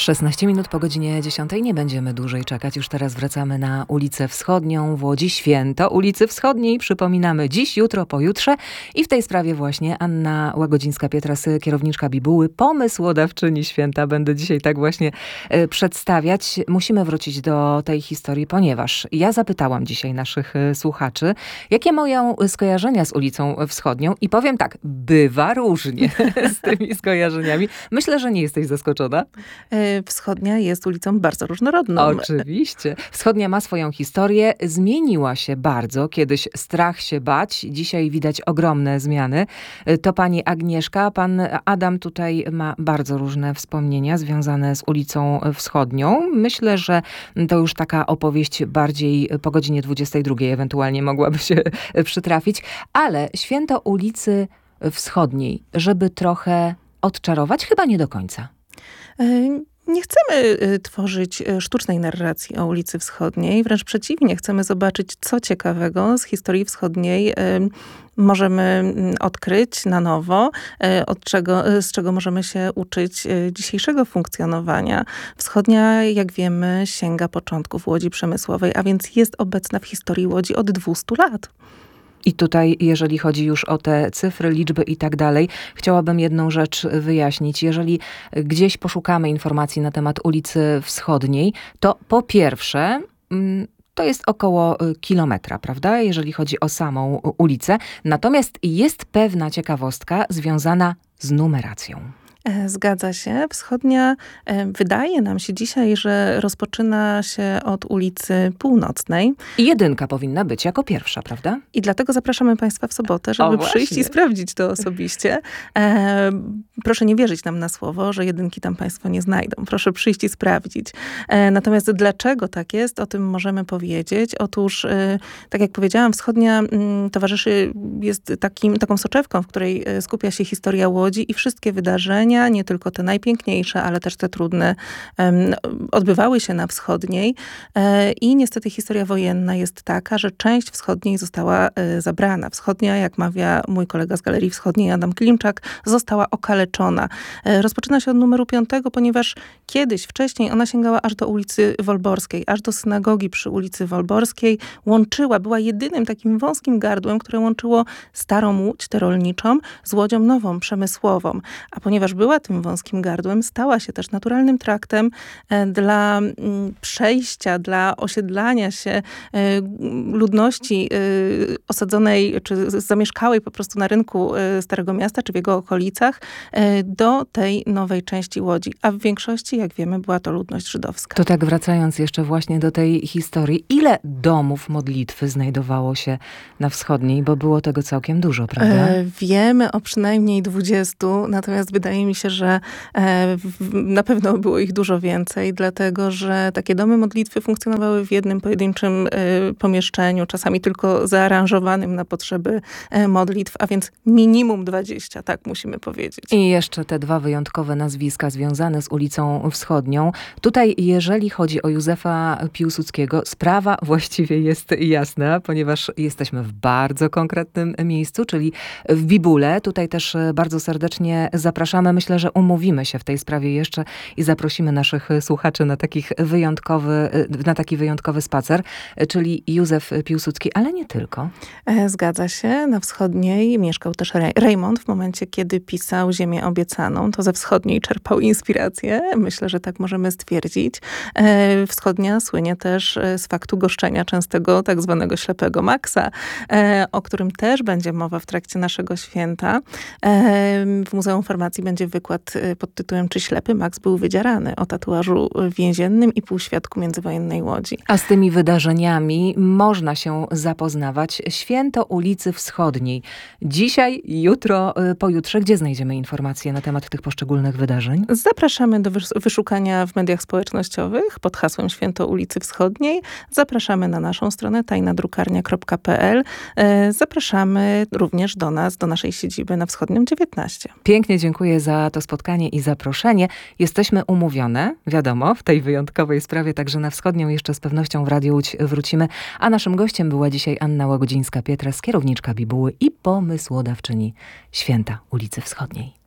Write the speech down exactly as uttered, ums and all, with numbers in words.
szesnaście minut po godzinie dziesiątej. Nie będziemy dłużej czekać. Już teraz wracamy na ulicę Wschodnią w Łodzi. Święto ulicy Wschodniej. Przypominamy dziś, jutro, pojutrze. I w tej sprawie właśnie Anna Łagodzińska-Pietras, kierowniczka Bibuły, pomysłodawczyni święta. Będę dzisiaj tak właśnie e, przedstawiać. Musimy wrócić do tej historii, ponieważ ja zapytałam dzisiaj naszych e, słuchaczy, jakie mają skojarzenia z ulicą Wschodnią. I powiem tak, bywa różnie z tymi skojarzeniami. Myślę, że nie jesteś zaskoczona. Wschodnia jest ulicą bardzo różnorodną. Oczywiście. Wschodnia ma swoją historię. Zmieniła się bardzo. Kiedyś strach się bać. Dzisiaj widać ogromne zmiany. To pani Agnieszka. Pan Adam tutaj ma bardzo różne wspomnienia związane z ulicą Wschodnią. Myślę, że to już taka opowieść bardziej po godzinie dwudziestej drugiej ewentualnie mogłaby się przytrafić. Ale święto ulicy Wschodniej, żeby trochę odczarować, chyba nie do końca. Nie chcemy tworzyć sztucznej narracji o ulicy Wschodniej. Wręcz przeciwnie, chcemy zobaczyć, co ciekawego z historii wschodniej możemy odkryć na nowo, od czego, z czego możemy się uczyć dzisiejszego funkcjonowania. Wschodnia, jak wiemy, sięga początków Łodzi Przemysłowej, a więc jest obecna w historii Łodzi od dwustu lat. I tutaj, jeżeli chodzi już o te cyfry, liczby i tak dalej, chciałabym jedną rzecz wyjaśnić. Jeżeli gdzieś poszukamy informacji na temat ulicy Wschodniej, to po pierwsze, to jest około kilometra, prawda? Jeżeli chodzi o samą ulicę. Natomiast jest pewna ciekawostka związana z numeracją. Zgadza się. Wschodnia wydaje nam się dzisiaj, że rozpoczyna się od ulicy Północnej. I jedynka powinna być jako pierwsza, prawda? I dlatego zapraszamy Państwa w sobotę, żeby przyjść i sprawdzić to osobiście. E, proszę nie wierzyć nam na słowo, że jedynki tam Państwo nie znajdą. Proszę przyjść i sprawdzić. E, natomiast dlaczego tak jest, o tym możemy powiedzieć. Otóż, e, tak jak powiedziałam, Wschodnia m, towarzyszy, jest takim, taką soczewką, w której skupia się historia Łodzi i wszystkie wydarzenia, nie tylko te najpiękniejsze, ale też te trudne, um, odbywały się na Wschodniej. E, I niestety historia wojenna jest taka, że część Wschodniej została e, zabrana. Wschodnia, jak mawia mój kolega z Galerii Wschodniej, Adam Klimczak, została okaleczona. E, rozpoczyna się od numeru piątego, ponieważ kiedyś, wcześniej ona sięgała aż do ulicy Wolborskiej, aż do synagogi przy ulicy Wolborskiej. Łączyła, była jedynym takim wąskim gardłem, które łączyło starą Łódź, tę rolniczą, z Łodzią nową, przemysłową. A ponieważ była tym wąskim gardłem, stała się też naturalnym traktem dla przejścia, dla osiedlania się ludności osadzonej, czy zamieszkałej po prostu na rynku Starego Miasta, czy w jego okolicach, do tej nowej części Łodzi. A w większości, jak wiemy, była to ludność żydowska. To tak wracając jeszcze właśnie do tej historii, ile domów modlitwy znajdowało się na Wschodniej, bo było tego całkiem dużo, prawda? E, wiemy o przynajmniej dwudziestu, natomiast wydaje mi się, że e, w, na pewno było ich dużo więcej, dlatego że takie domy modlitwy funkcjonowały w jednym pojedynczym e, pomieszczeniu, czasami tylko zaaranżowanym na potrzeby e, modlitw, a więc minimum dwadzieścia, tak musimy powiedzieć. I jeszcze te dwa wyjątkowe nazwiska związane z ulicą Wschodnią. Tutaj, jeżeli chodzi o Józefa Piłsudskiego, sprawa właściwie jest jasna, ponieważ jesteśmy w bardzo konkretnym miejscu, czyli w Bibule. Tutaj też bardzo serdecznie zapraszamy. Myślę, że umówimy się w tej sprawie jeszcze i zaprosimy naszych słuchaczy na, takich wyjątkowy, na taki wyjątkowy spacer, czyli Józef Piłsudski, ale nie tylko. Zgadza się. Na Wschodniej mieszkał też Rejmont w momencie, kiedy pisał Ziemię obiecaną. To ze Wschodniej czerpał inspirację. Myślę, że tak możemy stwierdzić. Wschodnia słynie też z faktu goszczenia częstego tak zwanego ślepego Maxa, o którym też będzie mowa w trakcie naszego święta. W Muzeum Farmacji będzie wykład pod tytułem Czy ślepy Max był wydzierany? O tatuażu więziennym i półświadku międzywojennej Łodzi. A z tymi wydarzeniami można się zapoznawać. Święto ulicy Wschodniej. Dzisiaj, jutro, pojutrze. Gdzie znajdziemy informacje na temat tych poszczególnych wydarzeń? Zapraszamy do wyszukania w mediach społecznościowych pod hasłem Święto ulicy Wschodniej. Zapraszamy na naszą stronę tajna drukarnia kropka p l. Zapraszamy również do nas, do naszej siedziby na Wschodnią dziewiętnaście. Pięknie dziękuję za to spotkanie i zaproszenie. Jesteśmy umówione, wiadomo, w tej wyjątkowej sprawie, także na Wschodnią jeszcze z pewnością w Radiu Łódź wrócimy. A naszym gościem była dzisiaj Anna Łagodzińska-Pietras, kierowniczka Bibuły i pomysłodawczyni Święta ulicy Wschodniej.